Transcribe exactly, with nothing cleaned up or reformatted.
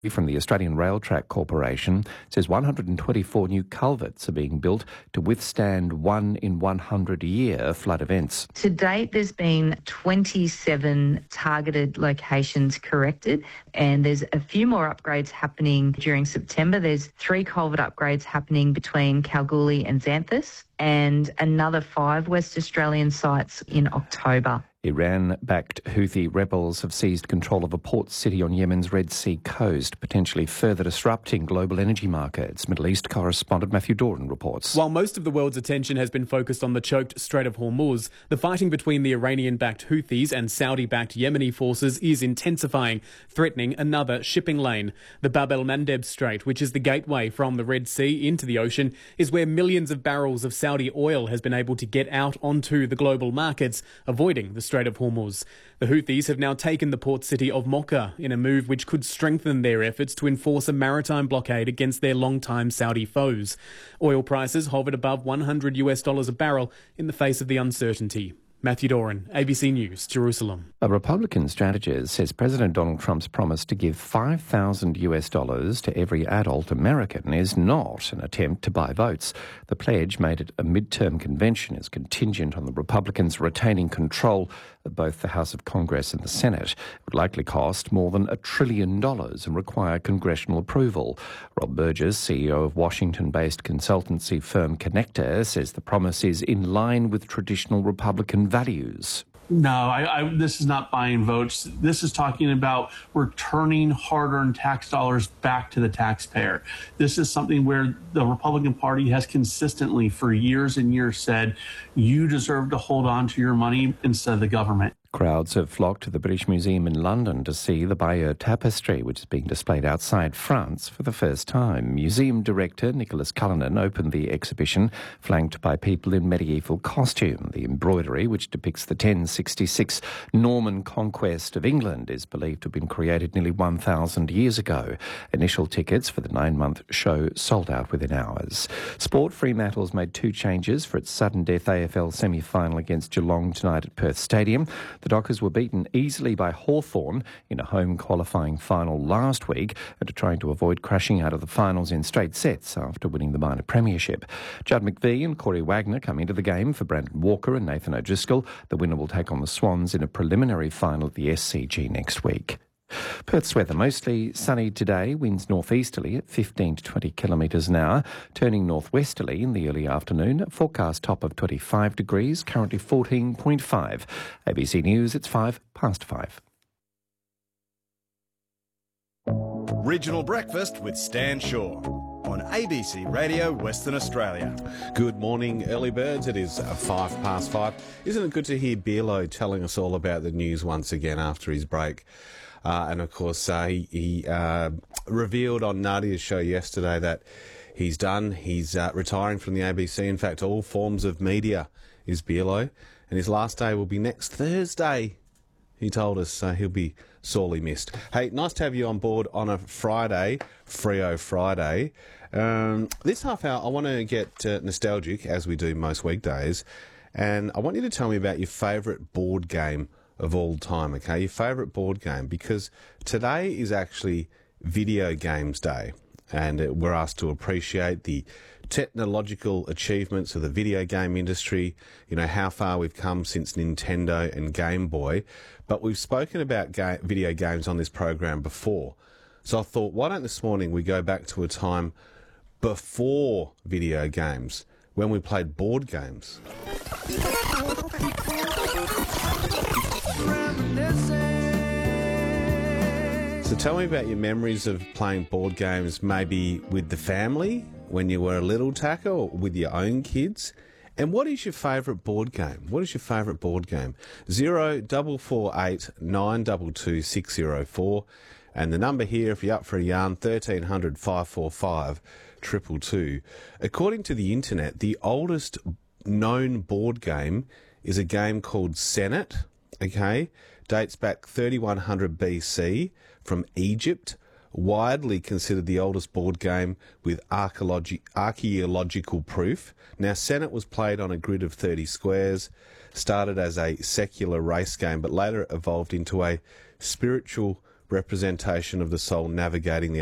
from the Australian Rail Track Corporation says one hundred twenty-four new culverts are being built to withstand one in one hundred year flood events. To date, there's been twenty-seven targeted locations corrected, and there's a few more upgrades happening during September. There's three culvert upgrades happening between Kalgoorlie and Xanthus, and another five West Australian sites in October. Iran-backed Houthi rebels have seized control of a port city on Yemen's Red Sea coast, potentially further disrupting global energy markets. Middle East correspondent Matthew Doran reports. While most of the world's attention has been focused on the choked Strait of Hormuz, the fighting between the Iranian-backed Houthis and Saudi-backed Yemeni forces is intensifying, threatening another shipping lane. The Bab el-Mandeb Strait, which is the gateway from the Red Sea into the ocean, is where millions of barrels of Saudi oil has been able to get out onto the global markets, avoiding the Strait of Hormuz. The Houthis have now taken the port city of Mocha in a move which could strengthen their efforts to enforce a maritime blockade against their long-time Saudi foes. Oil prices hovered above one hundred US dollars a barrel in the face of the uncertainty. Matthew Doran, A B C News, Jerusalem. A Republican strategist says President Donald Trump's promise to give five thousand US dollars to every adult American is not an attempt to buy votes. The pledge, made at a midterm convention, is contingent on the Republicans retaining control of both the House of Congress and the Senate. It would likely cost more than a trillion dollars and require congressional approval. Rob Burgess, C E O of Washington-based consultancy firm Connector, says the promise is in line with traditional Republican values. No, I, I, this is not buying votes. This is talking about returning hard-earned tax dollars back to the taxpayer. This is something where the Republican Party has consistently, for years and years, said, you deserve to hold on to your money instead of the government. Crowds have flocked to the British Museum in London to see the Bayeux Tapestry, which is being displayed outside France for the first time. Museum director Nicholas Cullinan opened the exhibition, flanked by people in medieval costume. The embroidery, which depicts the ten sixty-six Norman conquest of England, is believed to have been created nearly one thousand years ago. Initial tickets for the nine-month show sold out within hours. Sport: Fremantle's made two changes for its sudden death A F L semi-final against Geelong tonight at Perth Stadium. The Dockers were beaten easily by Hawthorn in a home qualifying final last week and are trying to avoid crashing out of the finals in straight sets after winning the minor premiership. Judd McVie and Corey Wagner come into the game for Brandon Walker and Nathan O'Driscoll. The winner will take on the Swans in a preliminary final at the S C G next week. Perth's weather mostly sunny today, winds northeasterly at fifteen to twenty kilometres an hour, turning northwesterly in the early afternoon. Forecast top of twenty-five degrees, currently fourteen point five. A B C News, it's five past five. Regional Breakfast with Stan Shaw on A B C Radio Western Australia. Good morning, early birds. It is five past five. Isn't it good to hear Bearlo telling us all about the news once again after his break? Uh, and, of course, uh, he, he uh, revealed on Nadia's show yesterday that he's done. He's uh, retiring from the A B C. In fact, all forms of media is Bearlo. And his last day will be next Thursday, he told us. So he'll be sorely missed. Hey, nice to have you on board on a Friday, Freo Friday. Um, this half hour, I want to get uh, nostalgic, as we do most weekdays. And I want you to tell me about your favourite board game of all time, okay? Your favourite board game, because today is actually Video Games Day, and uh, we're asked to appreciate the technological achievements of the video game industry, you know, how far we've come since Nintendo and Game Boy. But we've spoken about ga- video games on this program before. So I thought, why don't this morning we go back to a time before video games, when we played board games. So tell me about your memories of playing board games, maybe with the family when you were a little tacker, or with your own kids. And what is your favourite board game? What is your favourite board game? Zero double four eight nine double two six zero four, and the number here, if you're up for a yarn, thirteen hundred five four five triple two. According to the internet, the oldest known board game is a game called Senet. Okay, dates back thirty-one hundred B C from Egypt. Widely considered the oldest board game with archaeologi- archaeological proof. Now, Senet was played on a grid of thirty squares, started as a secular race game, but later evolved into a spiritual representation of the soul navigating the